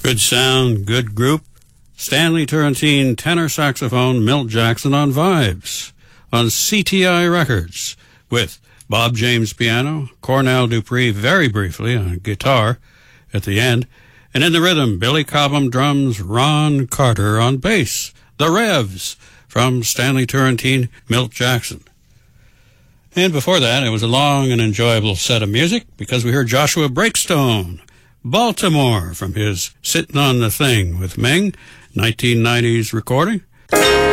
Good sound, good group. Stanley Turrentine, tenor saxophone, Milt Jackson on Vibes on CTI Records with Bob James piano, Cornell Dupree very briefly on guitar at the end, and in the rhythm, Billy Cobham drums, Ron Carter on bass. The Revs from Stanley Turrentine, Milt Jackson. And before that, it was a long and enjoyable set of music because we heard Joshua Breakstone, Baltimore, from his Sittin' on the Thing with Ming, 1990s recording.